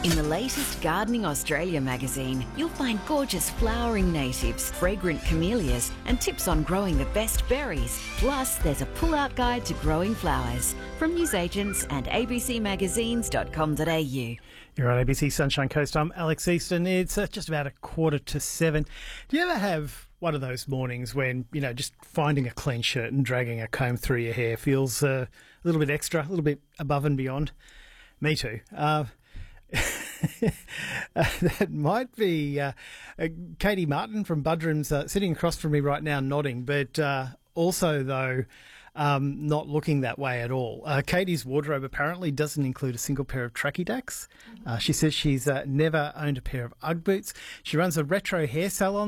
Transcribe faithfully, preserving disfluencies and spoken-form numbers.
In the latest Gardening Australia magazine, you'll find gorgeous flowering natives, fragrant camellias, and tips on growing the best berries. Plus, there's a pull-out guide to growing flowers from newsagents and a b c magazines dot com dot a u. You're on A B C Sunshine Coast. I'm Alex Easton. It's uh, just about a quarter to seven. Do you ever have one of those mornings when, you know, just finding a clean shirt and dragging a comb through your hair feels uh, a little bit extra, a little bit above and beyond? Me too. Uh, uh, that might be uh, uh, Katie Martin from Budrum's uh, sitting across from me right now nodding, but uh, also, though, um, not looking that way at all. Uh, Katie's wardrobe apparently doesn't include a single pair of tracky dacks. Uh, she says she's uh, never owned a pair of Ugg boots. She runs a retro hair salon